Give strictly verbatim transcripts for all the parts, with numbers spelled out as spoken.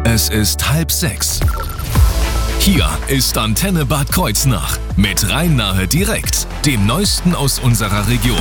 Es ist halb sechs. Hier ist Antenne Bad Kreuznach mit Rhein-Nahe direkt, dem Neuesten aus unserer Region.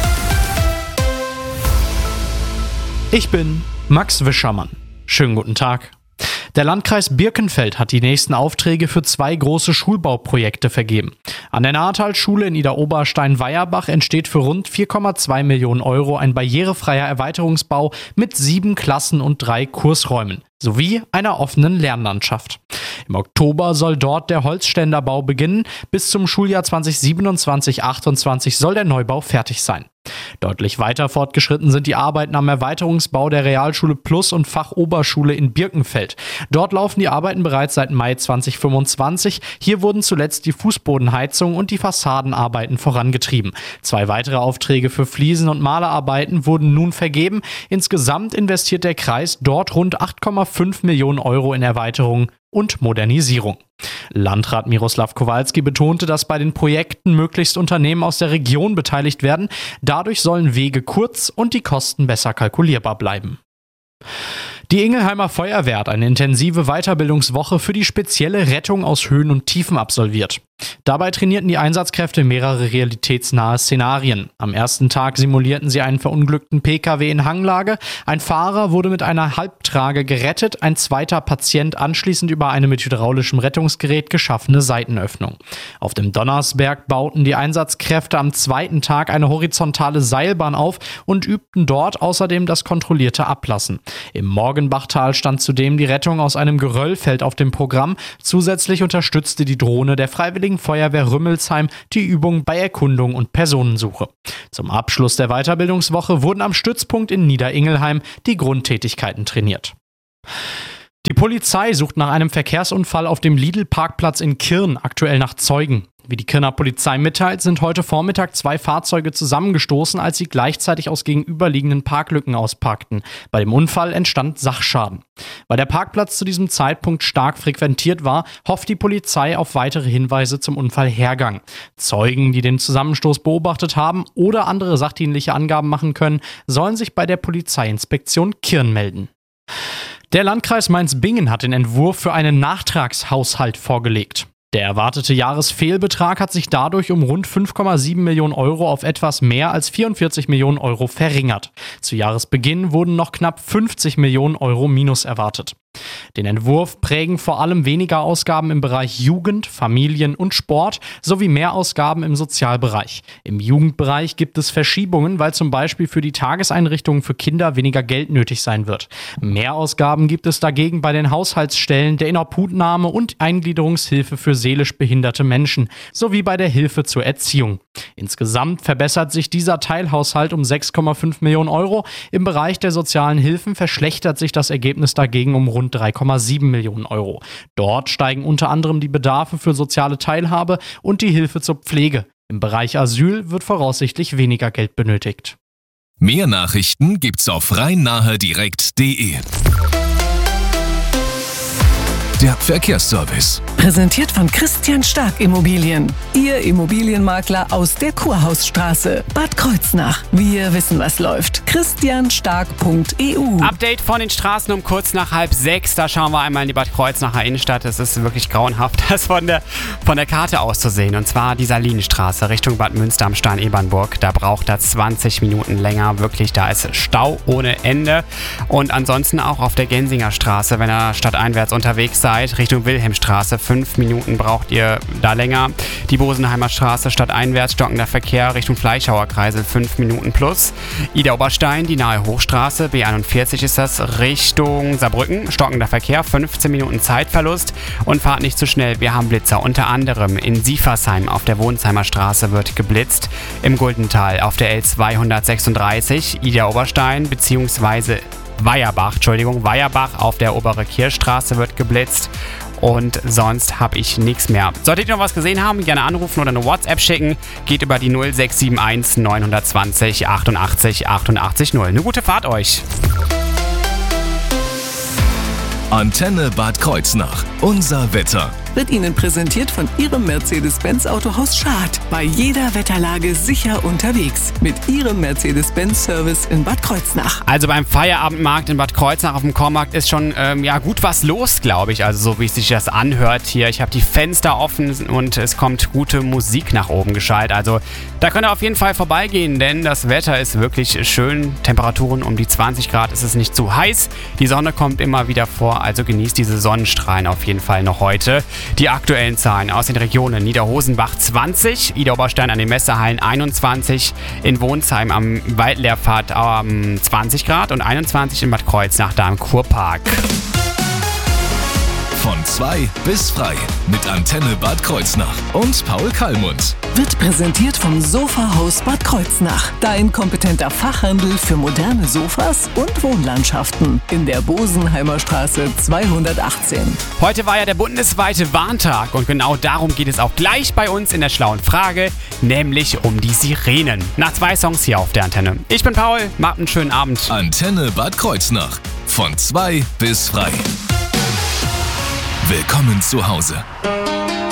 Ich bin Max Wischermann. Schönen guten Tag. Der Landkreis Birkenfeld hat die nächsten Aufträge für zwei große Schulbauprojekte vergeben. An der Nahthalschule in Idar-Oberstein-Weierbach entsteht für rund vier Komma zwei Millionen Euro ein barrierefreier Erweiterungsbau mit sieben Klassen und drei Kursräumen sowie einer offenen Lernlandschaft. Im Oktober soll dort der Holzständerbau beginnen. Bis zum Schuljahr zwanzig siebenundzwanzig achtundzwanzig soll der Neubau fertig sein. Deutlich weiter fortgeschritten sind die Arbeiten am Erweiterungsbau der Realschule Plus und Fachoberschule in Birkenfeld. Dort laufen die Arbeiten bereits seit Mai zwanzig fünfundzwanzig. Hier wurden zuletzt die Fußbodenheizung und die Fassadenarbeiten vorangetrieben. Zwei weitere Aufträge für Fliesen- und Malerarbeiten wurden nun vergeben. Insgesamt investiert der Kreis dort rund acht Komma fünf Millionen Euro in Erweiterung und Modernisierung. Landrat Miroslav Kowalski betonte, dass bei den Projekten möglichst Unternehmen aus der Region beteiligt werden. Dadurch sollen Wege kurz und die Kosten besser kalkulierbar bleiben. Die Ingelheimer Feuerwehr hat eine intensive Weiterbildungswoche für die spezielle Rettung aus Höhen und Tiefen absolviert. Dabei trainierten die Einsatzkräfte mehrere realitätsnahe Szenarien. Am ersten Tag simulierten sie einen verunglückten P K W in Hanglage. Ein Fahrer wurde mit einer Halbtrage gerettet, ein zweiter Patient anschließend über eine mit hydraulischem Rettungsgerät geschaffene Seitenöffnung. Auf dem Donnersberg bauten die Einsatzkräfte am zweiten Tag eine horizontale Seilbahn auf und übten dort außerdem das kontrollierte Ablassen. Im Morgenbachtal stand zudem die Rettung aus einem Geröllfeld auf dem Programm. Zusätzlich unterstützte die Drohne der Freiwilligen Feuerwehr Rümmelsheim die Übung bei Erkundung und Personensuche. Zum Abschluss der Weiterbildungswoche wurden am Stützpunkt in Niederingelheim die Grundtätigkeiten trainiert. Die Polizei sucht nach einem Verkehrsunfall auf dem Lidl-Parkplatz in Kirn aktuell nach Zeugen. Wie die Kirner Polizei mitteilt, sind heute Vormittag zwei Fahrzeuge zusammengestoßen, als sie gleichzeitig aus gegenüberliegenden Parklücken ausparkten. Bei dem Unfall entstand Sachschaden. Weil der Parkplatz zu diesem Zeitpunkt stark frequentiert war, hofft die Polizei auf weitere Hinweise zum Unfallhergang. Zeugen, die den Zusammenstoß beobachtet haben oder andere sachdienliche Angaben machen können, sollen sich bei der Polizeiinspektion Kirn melden. Der Landkreis Mainz-Bingen hat den Entwurf für einen Nachtragshaushalt vorgelegt. Der erwartete Jahresfehlbetrag hat sich dadurch um rund fünf Komma sieben Millionen Euro auf etwas mehr als vierundvierzig Millionen Euro verringert. Zu Jahresbeginn wurden noch knapp fünfzig Millionen Euro Minus erwartet. Den Entwurf prägen vor allem weniger Ausgaben im Bereich Jugend, Familien und Sport sowie mehr Ausgaben im Sozialbereich. Im Jugendbereich gibt es Verschiebungen, weil zum Beispiel für die Tageseinrichtungen für Kinder weniger Geld nötig sein wird. Mehr Ausgaben gibt es dagegen bei den Haushaltsstellen, der Inobhutnahme und Eingliederungshilfe für seelisch behinderte Menschen sowie bei der Hilfe zur Erziehung. Insgesamt verbessert sich dieser Teilhaushalt um sechs Komma fünf Millionen Euro. Im Bereich der sozialen Hilfen verschlechtert sich das Ergebnis dagegen um rund drei Komma sieben Millionen Euro. Dort steigen unter anderem die Bedarfe für soziale Teilhabe und die Hilfe zur Pflege. Im Bereich Asyl wird voraussichtlich weniger Geld benötigt. Mehr Nachrichten gibt's auf rhein-nahe direkt punkt de. Der Verkehrsservice. Präsentiert von Christian Stark Immobilien. Ihr Immobilienmakler aus der Kurhausstraße. Bad Kreuznach. Wir wissen, was läuft. christian stark punkt e u. Update von den Straßen um kurz nach halb sechs. Da schauen wir einmal in die Bad Kreuznacher Innenstadt. Es ist wirklich grauenhaft, das von der, von der Karte aus zu sehen. Und zwar die Salinenstraße Richtung Bad Münster am Stein-Ebernburg. Da braucht er zwanzig Minuten länger. Wirklich, da ist Stau ohne Ende. Und ansonsten auch auf der Gensinger Straße, wenn ihr stadteinwärts unterwegs seid, Richtung Wilhelmstraße. Fünf Minuten braucht ihr da länger. Die Bosenheimer Straße stadteinwärts, stockender Verkehr Richtung Fleischhauer Kreisel, fünf Minuten plus. Idar-Oberstein, die nahe Hochstraße, B einundvierzig ist das, Richtung Saarbrücken, stockender Verkehr, fünfzehn Minuten Zeitverlust und fahrt nicht zu schnell. Wir haben Blitzer, unter anderem in Siefersheim auf der Wohnsheimer Straße wird geblitzt, im Guldental auf der L zweihundertsechsunddreißig, Idar-Oberstein bzw. Weierbach, Entschuldigung, Weierbach auf der Obere Kirchstraße wird geblitzt und sonst habe ich nichts mehr. Solltet ihr noch was gesehen haben, gerne anrufen oder eine WhatsApp schicken, geht über die null sechs sieben eins neun zwei null achtundachtzig achtundachtzig null. Eine gute Fahrt euch! Antenne Bad Kreuznach, unser Wetter. wird Ihnen präsentiert von Ihrem Mercedes-Benz Autohaus Schad. Bei jeder Wetterlage sicher unterwegs mit Ihrem Mercedes-Benz-Service in Bad Kreuznach. Also beim Feierabendmarkt in Bad Kreuznach auf dem Kornmarkt ist schon ähm, ja, gut was los, glaube ich. Also so wie es sich das anhört hier. Ich habe die Fenster offen und es kommt gute Musik nach oben geschaltet. Also da könnt ihr auf jeden Fall vorbeigehen, denn das Wetter ist wirklich schön. Temperaturen um die zwanzig Grad, es ist nicht zu heiß. Die Sonne kommt immer wieder vor, also genießt diese Sonnenstrahlen auf jeden Fall noch heute. Die aktuellen Zahlen aus den Regionen: Niederhosenbach zwanzig, Idar-Oberstein an den Messehallen einundzwanzig, in Wohnsheim am Waldlehrpfad ähm, zwanzig Grad und einundzwanzig in Bad Kreuznach da im Kurpark. Von zwei bis frei mit Antenne Bad Kreuznach und Paul Kallmund. Wird präsentiert vom Sofahaus Bad Kreuznach. Dein kompetenter Fachhandel für moderne Sofas und Wohnlandschaften. In der Bosenheimer Straße zweihundertachtzehn. Heute war ja der bundesweite Warntag und genau darum geht es auch gleich bei uns in der schlauen Frage, nämlich um die Sirenen. Nach zwei Songs hier auf der Antenne. Ich bin Paul, macht einen schönen Abend. Antenne Bad Kreuznach. Von zwei bis frei. Willkommen zu Hause.